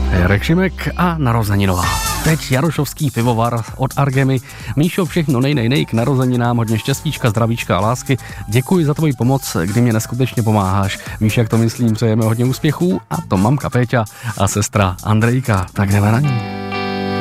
Jarek Šimek a narozeninová. Teď Jarošovský pivovar od Argemy. Míšo, všechno nej k narozeninám, hodně štěstíčka, zdravíčka a lásky. Děkuji za tvoji pomoc, kdy mě neskutečně pomáháš. Víš, jak to myslím, přejeme hodně úspěchů a to mamka Péťa a sestra Andrejka. Tak jdeme na ní.